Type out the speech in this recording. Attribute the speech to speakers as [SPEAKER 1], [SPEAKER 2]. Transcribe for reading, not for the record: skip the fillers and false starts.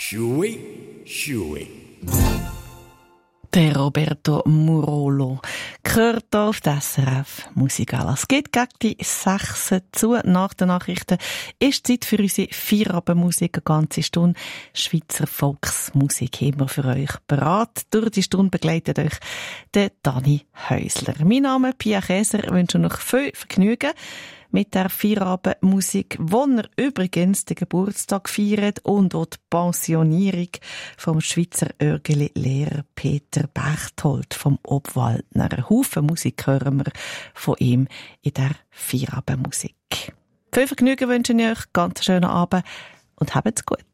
[SPEAKER 1] Shui, Shui.
[SPEAKER 2] Der Roberto Murolo gehört auf das SRF Musikala. Es geht gegen die 6 zu. Nach den Nachrichten ist Zeit für unsere Feierabendmusik, eine ganze Stunde Schweizer Volksmusik haben wir für euch bereit. Durch die Stunde begleitet euch der Dani Häusler. Mein Name ist Pia Käser, ich wünsche euch viel Vergnügen mit der Feierabendmusik, wo er übrigens den Geburtstag feiert und auch die Pensionierung vom Schweizer Örgeli-Lehrer Peter Berchtold vom Obwaldner. Ein Haufen Musik hören wir von ihm in der Feierabendmusik. Viel Vergnügen wünsche ich euch, ganz schönen Abend und habt's gut.